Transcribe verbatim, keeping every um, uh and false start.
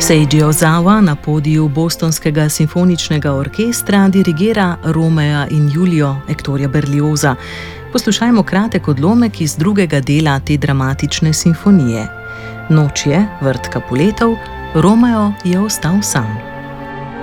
Seiji Ozawa na podiju Bostonskega simfoničnega orkestra dirigira Romea in Julio Hectorja Berlioza. Poslušajmo kratek odlomek iz drugega dela te dramatične simfonije. Noč je, vrt Capuletov, Romeo je ostal sam.